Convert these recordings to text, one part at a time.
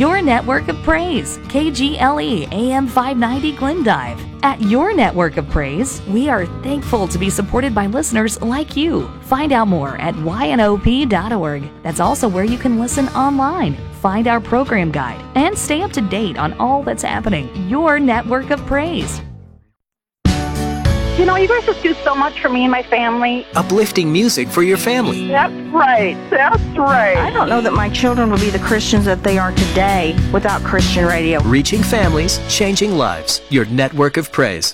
Your network of praise, KGLE AM 590 Glendive. At Your Network of Praise, we are thankful to be supported by listeners like you. Find out more at ynop.org. That's also where you can listen online, find our program guide, and stay up to date on all that's happening. Your Network of Praise. You know, you guys just do so much for me and my family. Uplifting music for your family. That's right. That's right. I don't know that my children would be the Christians that they are today without Christian radio. Reaching families, changing lives. Your Network of Praise.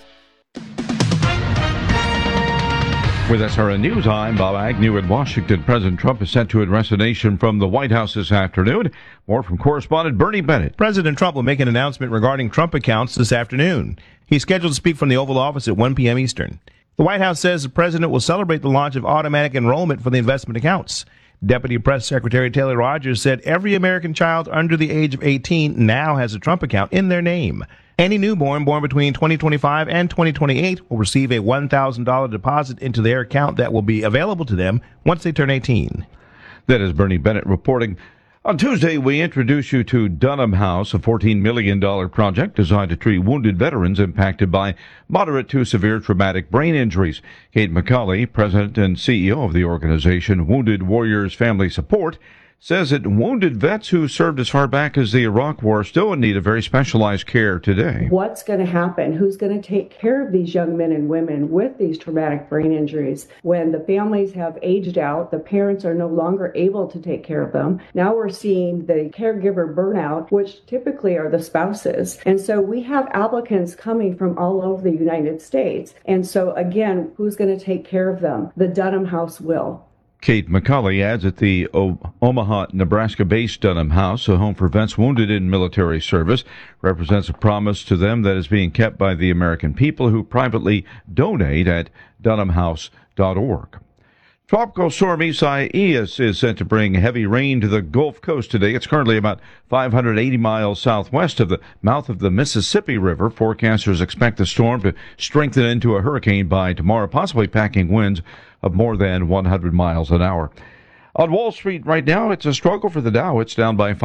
With SRN News, I'm Bob Agnew in Washington. President Trump is set to address a nation from the White House this afternoon. More from correspondent Bernie Bennett. President Trump will make an announcement regarding Trump accounts this afternoon. He's scheduled to speak from the Oval Office at 1 p.m. Eastern. The White House says the president will celebrate the launch of automatic enrollment for the investment accounts. Deputy Press Secretary Taylor Rogers said every American child under the age of 18 now has a Trump account in their name. Any newborn born between 2025 and 2028 will receive a $1,000 deposit into their account that will be available to them once they turn 18. That is Bernie Bennett reporting. On Tuesday, we introduced you to Dunham House, a $14 million project designed to treat wounded veterans impacted by moderate to severe traumatic brain injuries. Kate McCauley, president and CEO of the organization Wounded Warriors Family Support, says that wounded vets who served as far back as the Iraq War still in need of very specialized care today. What's going to happen? Who's going to take care of these young men and women with these traumatic brain injuries? When the families have aged out, the parents are no longer able to take care of them. Now we're seeing the caregiver burnout, which typically are the spouses. And so we have applicants coming from all over the United States. And so again, who's going to take care of them? The Dunham House will. Kate McCauley adds that the Omaha, Nebraska-based Dunham House, a home for vets wounded in military service, represents a promise to them that is being kept by the American people who privately donate at dunhamhouse.org. Tropical storm Isaias is set to bring heavy rain to the Gulf Coast today. It's currently about 580 miles southwest of the mouth of the Mississippi River. Forecasters expect the storm to strengthen into a hurricane by tomorrow, possibly packing winds of more than 100 miles an hour. On Wall Street right now, it's a struggle for the Dow. It's down by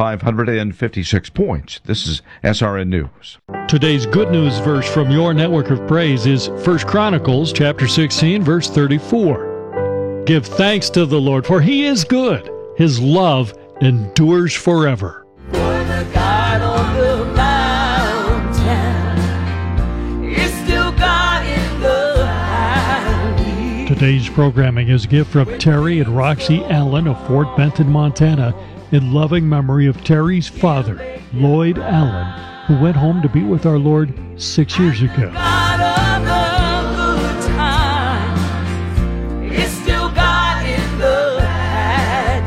556 points. This is SRN News. Today's good news verse from Your Network of Praise is 1 Chronicles chapter 16, verse 34. Give thanks to the Lord, for he is good. His love endures forever. For the God on the mountain is still God in the valley. Today's programming is a gift from Terry and Roxy Allen of Fort Benton, Montana, in loving memory of Terry's father, Lloyd Allen, who went home to be with our Lord 6 years ago. God of the good times is still God in the bad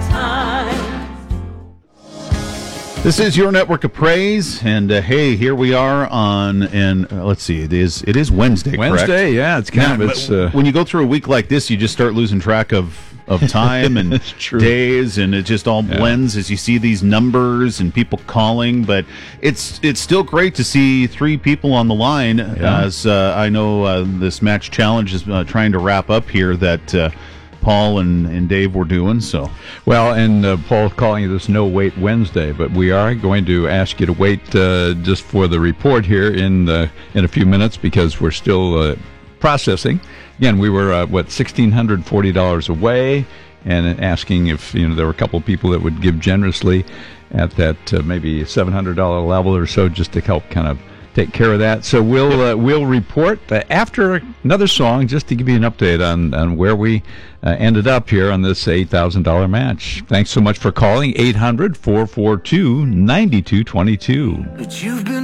times. This is Your Network of Praise, and hey, here we are on, and let's see, it is Wednesday, correct? Wednesday, yeah, it's kind of, when you go through a week like this, you just start losing track of time and days, and it just all blends as you see these numbers and people calling. But it's still great to see three people on the line, as I know this match challenge is trying to wrap up here, that Paul and Dave were doing. So, well, and Paul's calling this No Wait Wednesday, but we are going to ask you to wait just for the report here in a few minutes, because we're still processing. Again, we were $1,640 away, and asking if there were a couple of people that would give generously at that maybe $700 level or so, just to help kind of take care of that. So we'll report after another song, just to give you an update on where we ended up here on this $8,000 match. Thanks so much for calling. 800-442-9222. But you've been